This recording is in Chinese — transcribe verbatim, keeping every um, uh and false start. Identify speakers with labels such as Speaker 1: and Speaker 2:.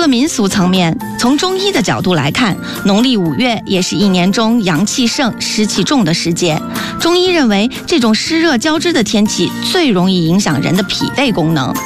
Speaker 1: 了民俗层面，从中医的角度来看，农历五月也是一年中阳气盛、湿气重的时节。中医认为，这种湿热交织的天气最容易影响人的脾胃功能，